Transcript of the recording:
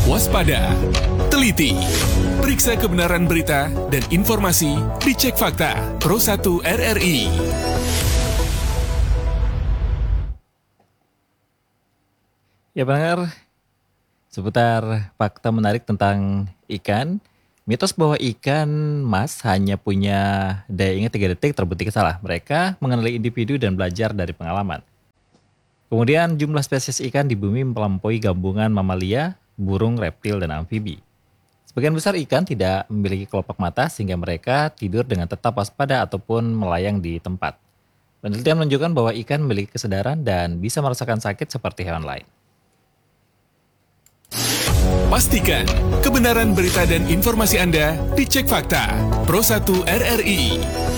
waspada, teliti. Periksa kebenaran berita dan informasi dicek fakta Pro 1 RRI. Ya pendengar, seputar fakta menarik tentang ikan. Mitos bahwa ikan mas hanya punya daya ingat 3 detik terbukti salah. Mereka mengenali individu dan belajar dari pengalaman. Kemudian jumlah spesies ikan di bumi melampaui gabungan mamalia, burung, reptil, dan amfibi. Sebagian besar ikan tidak memiliki kelopak mata sehingga mereka tidur dengan tetap waspada ataupun melayang di tempat. Penelitian menunjukkan bahwa ikan memiliki kesadaran dan bisa merasakan sakit seperti hewan lain. Pastikan kebenaran berita dan informasi Anda dicek fakta Pro 1 RRI.